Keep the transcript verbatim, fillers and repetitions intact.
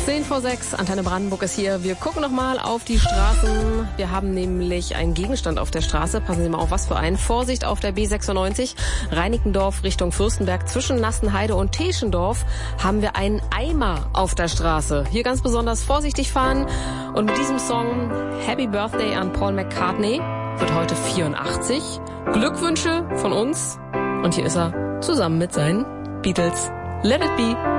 zehn vor sechs, Antenne Brandenburg ist hier. Wir gucken noch mal auf die Straßen. Wir haben nämlich einen Gegenstand auf der Straße. Passen Sie mal auf, was für einen. Vorsicht auf der B sechsundneunzig, Reinickendorf Richtung Fürstenberg. Zwischen Nassenheide und Teschendorf haben wir einen Eimer auf der Straße. Hier ganz besonders vorsichtig fahren. Und mit diesem Song Happy Birthday an Paul McCartney, wird heute vierundachtzig. Glückwünsche von uns. Und hier ist er zusammen mit seinen Beatles. Let it be.